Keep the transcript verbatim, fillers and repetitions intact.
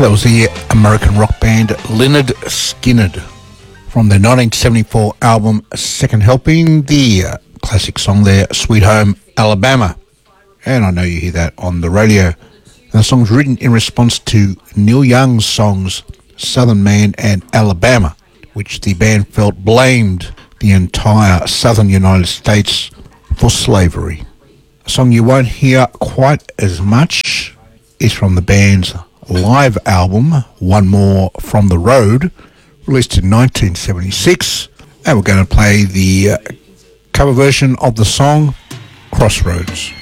That was the American rock band Lynyrd Skynyrd from their nineteen seventy-four album Second Helping, the uh, classic song there, Sweet Home Alabama. And I know you hear that on the radio. And the song's written in response to Neil Young's songs Southern Man and Alabama, which the band felt blamed the entire southern United States for slavery. A song you won't hear quite as much is from the band's live album, One More From the Road, released in nineteen seventy-six. And we're going to play the uh, cover version of the song, Crossroads.